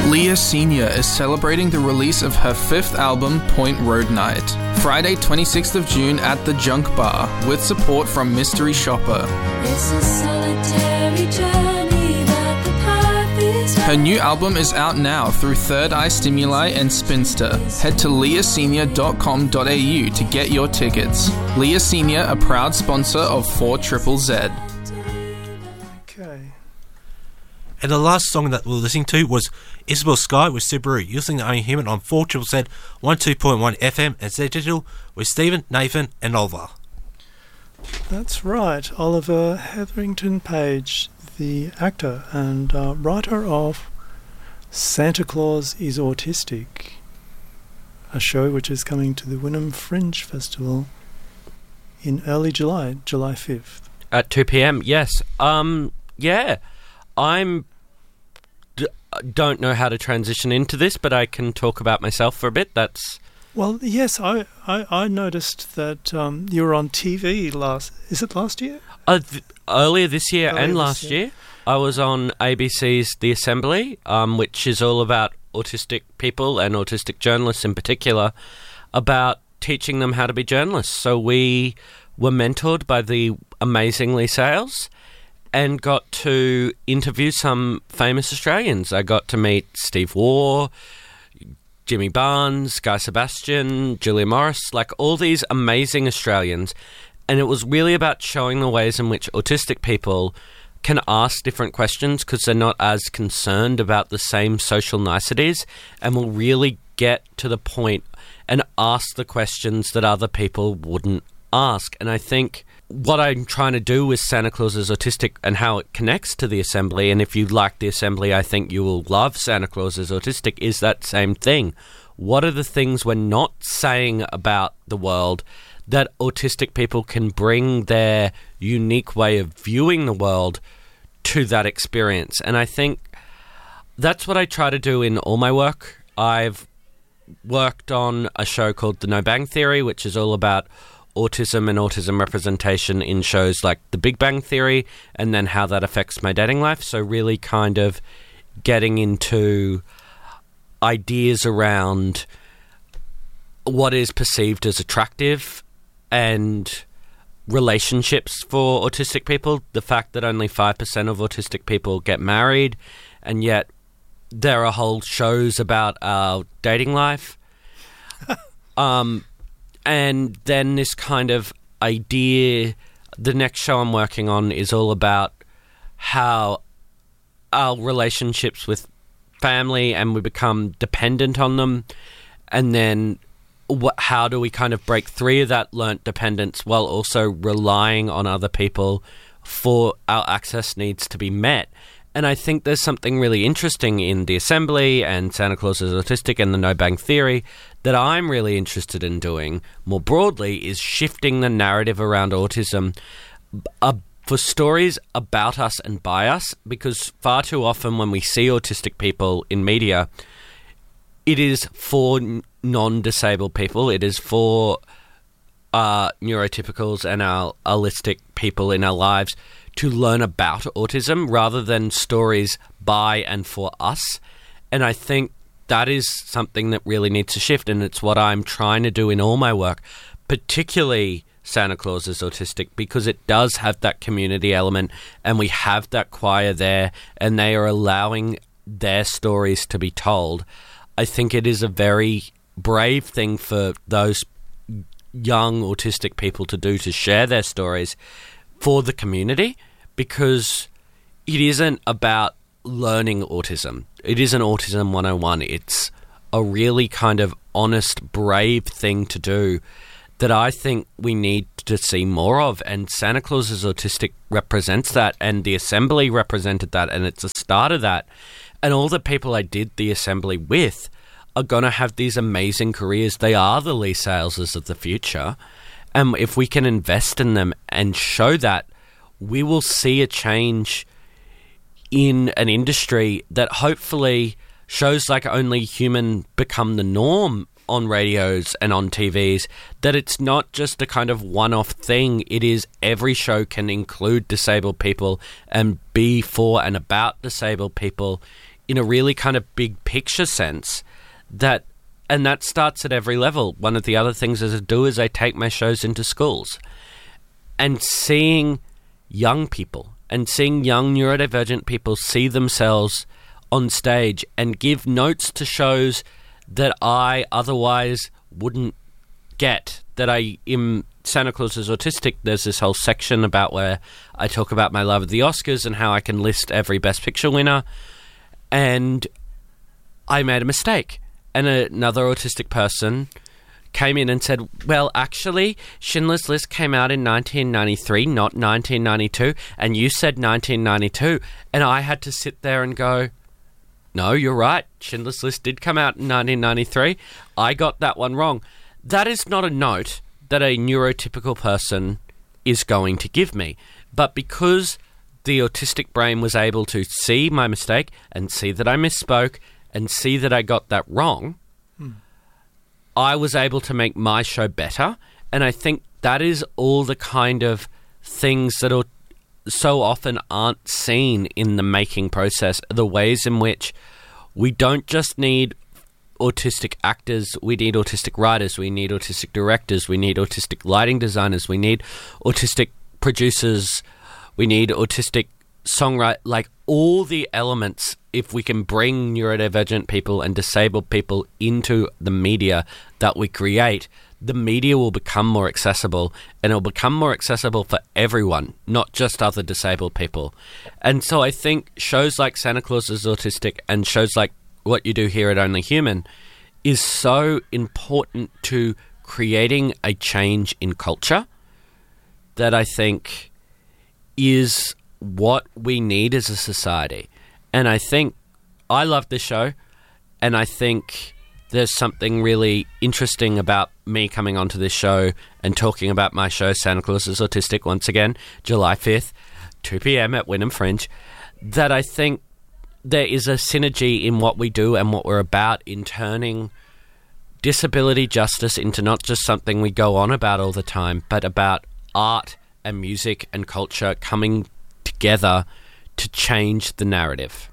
Leah Senior is celebrating the release of her 5th album, Point Road Night, Friday 26th of June at the Junk Bar, with support from Mystery Shopper. It's a solitary journey, but the path is Her new album is out now through Third Eye Stimuli and Spinster. Head to leahsenior.com.au to get your tickets. Leah Senior, a proud sponsor of 4ZZZ. Okay. And the last song that we were listening to was Isabel Sky with Subaru. You're listening to Only Human on 4ZZZ 12.1 FM and Z Digital with Stephen, Nathan and Oliver. That's right. Oliver Hetherington Page, the actor and writer of Santa Claus is Autistic, a show which is coming to the Wynnum Fringe Festival in early July, July 5th. At 2 p.m, yes. Yeah. Don't know how to transition into this, but I can talk about myself for a bit. Well, yes, I noticed that you were on TV last year? Earlier this year and last year. I was on ABC's The Assembly, which is all about autistic people and autistic journalists in particular, about teaching them how to be journalists. So we were mentored by the amazing Lee Sales and got to interview some famous Australians. I got to meet Steve Waugh, Jimmy Barnes, Guy Sebastian, Julia Morris, like all these amazing Australians. And it was really about showing the ways in which autistic people can ask different questions because they're not as concerned about the same social niceties and will really get to the point and ask the questions that other people wouldn't ask. And I think what I'm trying to do with Santa Claus is Autistic and how it connects to The Assembly, and if you like The Assembly, I think you will love Santa Claus is Autistic, is that same thing. What are the things we're not saying about the world that autistic people can bring their unique way of viewing the world to that experience? And I think that's what I try to do in all my work. I've worked on a show called The No Bang Theory, which is all about autism and autism representation in shows like The Big Bang Theory and then how that affects my dating life. So really kind of getting into ideas around what is perceived as attractive and relationships for autistic people. The fact that only 5% of autistic people get married, and yet there are whole shows about our dating life. And then this kind of idea, the next show I'm working on is all about how our relationships with family and we become dependent on them, and then how do we kind of break free of that learnt dependence while also relying on other people for our access needs to be met. And I think there's something really interesting in The Assembly and Santa Claus is Autistic and the No Bang Theory that I'm really interested in doing more broadly is shifting the narrative around autism for stories about us and by us, because far too often when we see autistic people in media, it is for non-disabled people, it is for neurotypicals and our allistic people in our lives to learn about autism rather than stories by and for us. And I think that is something that really needs to shift, and it's what I'm trying to do in all my work, particularly Santa Claus is Autistic, because it does have that community element and we have that choir there and they are allowing their stories to be told. I think it is a very brave thing for those young autistic people to do, to share their stories for the community, because it isn't about learning autism. It isn't Autism 101. It's a really kind of honest, brave thing to do that I think we need to see more of. And Santa Claus is Autistic represents that, and The Assembly represented that, and it's a start of that. And all the people I did The Assembly with are going to have these amazing careers. They are the Lee Saleses of the future. And if we can invest in them and show that, we will see a change in an industry that hopefully shows like Only Human become the norm on radios and on TVs, that it's not just a kind of one-off thing. It is every show can include disabled people and be for and about disabled people in a really kind of big picture sense, and that starts at every level. One of the other things as I do is I take my shows into schools, and seeing young people and seeing young neurodivergent people see themselves on stage and give notes to shows that I otherwise wouldn't get. That in Santa Claus is Autistic, there's this whole section about where I talk about my love of the Oscars and how I can list every Best Picture winner, and I made a mistake. And another autistic person came in and said, well, actually, Schindler's List came out in 1993, not 1992, and you said 1992. And I had to sit there and go, no, you're right. Schindler's List did come out in 1993. I got that one wrong. That is not a note that a neurotypical person is going to give me. But because the autistic brain was able to see my mistake and see that I misspoke and see that I got that wrong, I was able to make my show better. And I think that is all the kind of things that so often aren't seen in the making process, the ways in which we don't just need autistic actors, we need autistic writers, we need autistic directors, we need autistic lighting designers, we need autistic producers, we need autistic songwriter, like all the elements. If we can bring neurodivergent people and disabled people into the media that we create, the media will become more accessible, and it'll become more accessible for everyone, not just other disabled people. And so I think shows like Santa Claus is Autistic and shows like What You Do Here at Only Human is so important to creating a change in culture that I think is what we need as a society. And I think I love this show, and I think there's something really interesting about me coming onto this show and talking about my show, Santa Claus is Autistic, once again, July 5th, 2 p.m. at Wynnum Fringe, that I think there is a synergy in what we do and what we're about in turning disability justice into not just something we go on about all the time, but about art and music and culture coming together to change the narrative.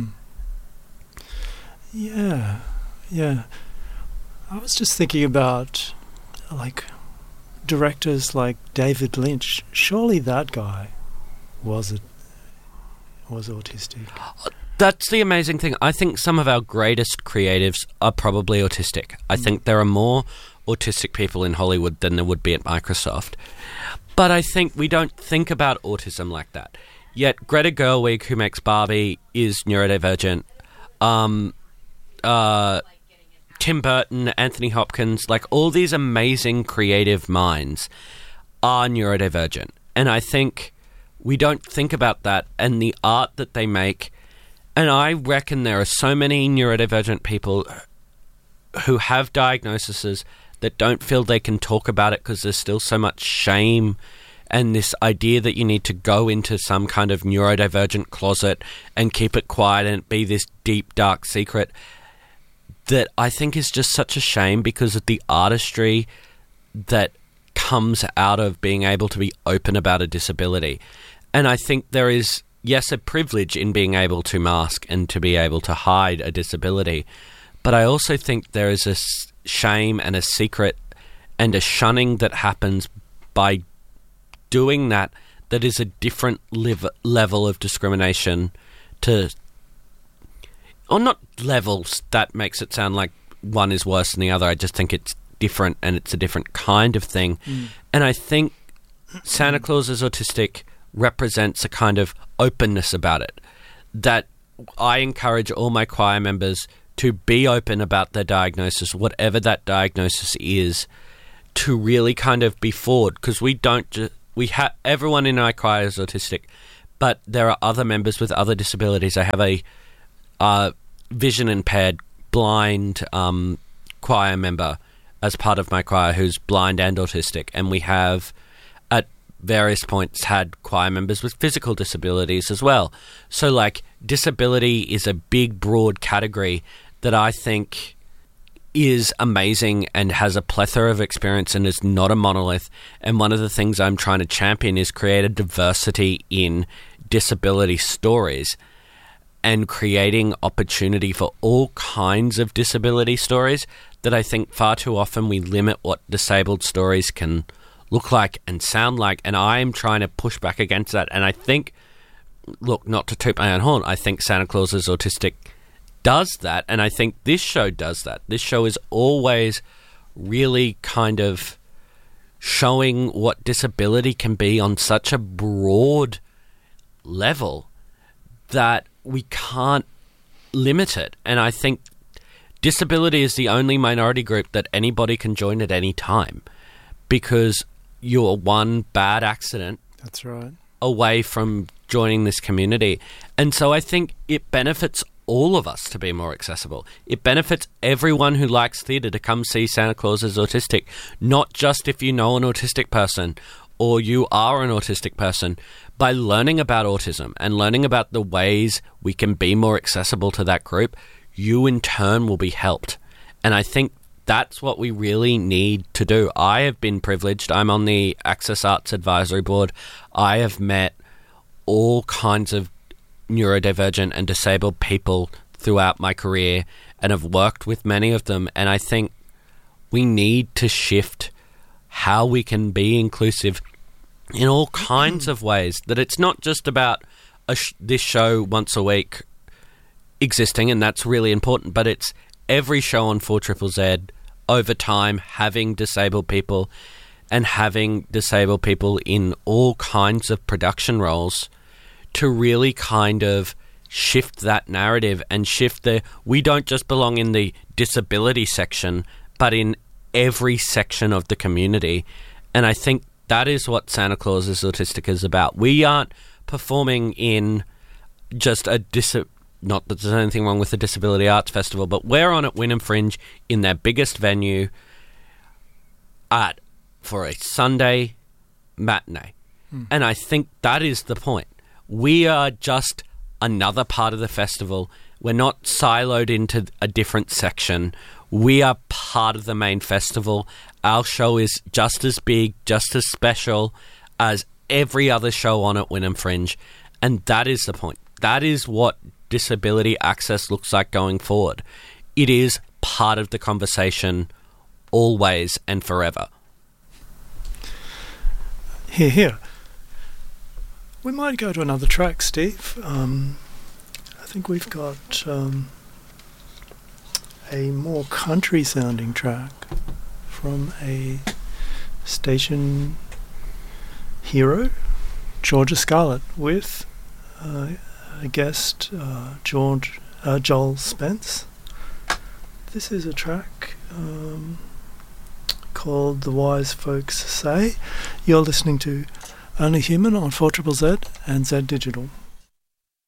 Yeah. I was just thinking about, like, directors like David Lynch. Surely that guy was autistic. That's the amazing thing. I think some of our greatest creatives are probably autistic. I think there are more autistic people in Hollywood than there would be at Microsoft. But I think we don't think about autism like that. Yet Greta Gerwig, who makes Barbie, is neurodivergent. Tim Burton, Anthony Hopkins, like all these amazing creative minds are neurodivergent. And I think we don't think about that and the art that they make. And I reckon there are so many neurodivergent people who have diagnoses that don't feel they can talk about it because there's still so much shame and this idea that you need to go into some kind of neurodivergent closet and keep it quiet and be this deep, dark secret, that I think is just such a shame because of the artistry that comes out of being able to be open about a disability. And I think there is, yes, a privilege in being able to mask and to be able to hide a disability, but I also think there is a shame and a secret and a shunning that happens by doing that is a different level of discrimination to, or not levels, that makes it sound like one is worse than the other. I just think it's different and it's a different kind of thing. And I think Santa Claus is Autistic represents a kind of openness about it that I encourage all my choir members to be open about their diagnosis, whatever that diagnosis is, to really kind of be forward, because we don't just, everyone in our choir is autistic, but there are other members with other disabilities. I have a vision impaired, blind choir member as part of my choir who's blind and autistic, and we have at various points had choir members with physical disabilities as well. So, like, disability is a big, broad category that I think is amazing and has a plethora of experience and is not a monolith. And one of the things I'm trying to champion is create a diversity in disability stories. and creating opportunity for all kinds of disability stories, that I think far too often we limit what disabled stories can look like and sound like, and I'm trying to push back against that. And I think, look, not to toot my own horn, I think Santa Claus is Autistic does that, and I think this show does that. This show is always really kind of showing what disability can be on such a broad level that we can't limit it. And I think disability is the only minority group that anybody can join at any time, because you're one bad accident That's right. away from joining this community. And so I think it benefits all of us to be more accessible. It benefits everyone who likes theatre to come see Santa Claus is Autistic, not just if you know an autistic person or you are an autistic person. By learning about autism and learning about the ways we can be more accessible to that group, you in turn will be helped. And I think that's what we really need to do. I have been privileged. I'm on the Access Arts Advisory Board. I have met all kinds of neurodivergent and disabled people throughout my career and have worked with many of them. And I think we need to shift how we can be inclusive in all kinds of ways, that it's not just about this show once a week existing, and that's really important, but it's every show on 4ZZZ over time having disabled people and having disabled people in all kinds of production roles to really kind of shift that narrative and shift we don't just belong in the disability section, but in every section of the community. And I think that is what Santa Claus is Autistic is about. We aren't performing in just not that there's anything wrong with the Disability Arts Festival, but we're on at Wynnum Fringe in their biggest venue for a Sunday matinee. And I think that is the point. We are just another part of the festival. We're not siloed into a different section. We are part of the main festival. Our show is just as big, just as special as every other show on at Wynnum Fringe. And that is the point. That is what disability access looks like going forward. It is part of the conversation always and forever. Hear, hear. We might go to another track, Steve. I think we've got a more country-sounding track from a station hero, Georgia Scarlett, with a guest, Joel Spence. This is a track called The Wise Folks Say. You're listening to Only Human on 4ZZZ and Z Digital.